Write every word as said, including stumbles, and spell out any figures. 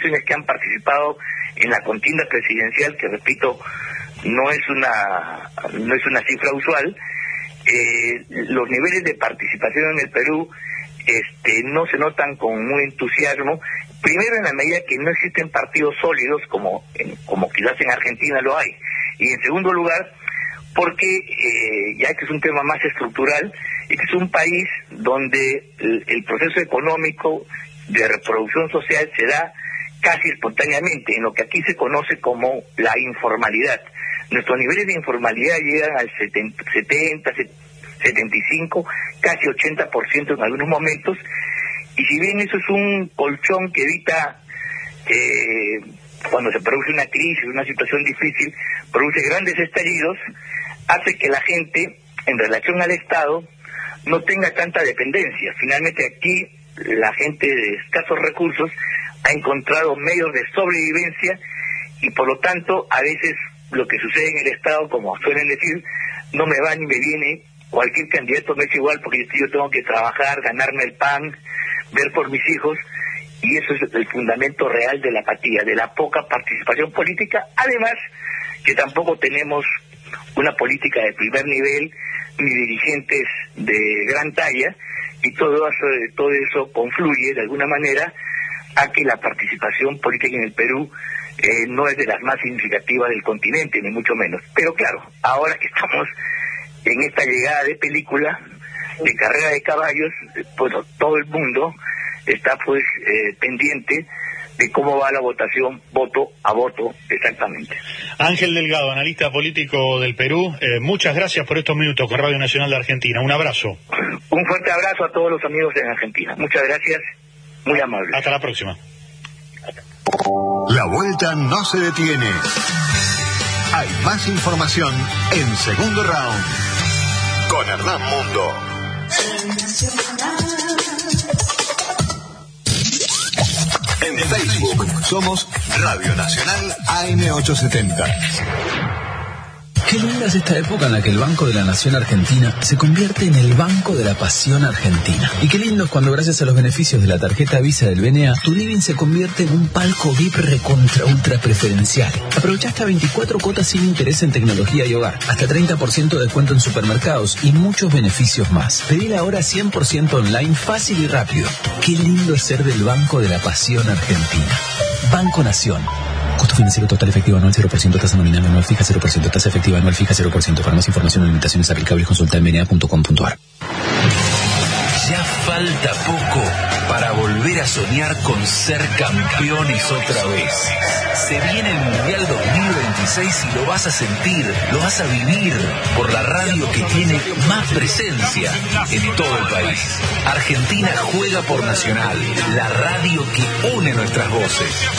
organizaciones que han participado en la contienda presidencial, que repito, no es una no es una cifra usual, eh, los niveles de participación en el Perú este, no se notan con muy entusiasmo. Primero, en la medida que no existen partidos sólidos como en, como quizás en Argentina lo hay, y en segundo lugar porque eh, ya que es un tema más estructural, este es un país donde el, el proceso económico de reproducción social se da casi espontáneamente, en lo que aquí se conoce como la informalidad. Nuestros niveles de informalidad llegan al setenta, setenta y cinco, casi ochenta por ciento en algunos momentos, y si bien eso es un colchón que evita, eh, cuando se produce una crisis, una situación difícil, produce grandes estallidos, hace que la gente, en relación al Estado, no tenga tanta dependencia. Finalmente aquí, la gente de escasos recursos ha encontrado medios de sobrevivencia y por lo tanto, a veces lo que sucede en el Estado, como suelen decir, no me va ni me viene, cualquier candidato me es igual porque yo tengo que trabajar, ganarme el pan, ver por mis hijos, y eso es el fundamento real de la apatía, de la poca participación política, además que tampoco tenemos una política de primer nivel, ni dirigentes de gran talla, y todo eso, todo eso confluye de alguna manera a que la participación política en el Perú eh, no es de las más significativas del continente, ni mucho menos. Pero claro, ahora que estamos en esta llegada de película, de carrera de caballos, pues todo el mundo está pues eh, pendiente de cómo va la votación, voto a voto, exactamente. Ángel Delgado, analista político del Perú, eh, muchas gracias por estos minutos con Radio Nacional de Argentina. Un abrazo. Un fuerte abrazo a todos los amigos en Argentina. Muchas gracias, muy amable. Hasta la próxima. La vuelta no se detiene. Hay más información en Segundo Round con Hernán Mundo. En Facebook somos Radio Nacional A M ochocientos setenta. Qué linda es esta época en la que el Banco de la Nación Argentina se convierte en el Banco de la Pasión Argentina. Y qué lindo es cuando, gracias a los beneficios de la tarjeta Visa del B N A, tu living se convierte en un palco V I P recontra ultra preferencial. Aprovecha hasta veinticuatro cuotas sin interés en tecnología y hogar, hasta treinta por ciento de descuento en supermercados y muchos beneficios más. Pedila ahora cien por ciento online, fácil y rápido. Qué lindo es ser del Banco de la Pasión Argentina. Banco Nación. Costo financiero total efectivo anual cero por ciento, tasa nominal anual fija cero por ciento, tasa efectiva anual fija cero por ciento. Para más información o limitaciones aplicables, consulta en b n a punto com punto a r. Ya falta poco para volver a soñar con ser campeones otra vez. Se viene el Mundial dos mil veintiséis y lo vas a sentir, lo vas a vivir por la radio que tiene más presencia en todo el país. Argentina juega por Nacional, la radio que une nuestras voces.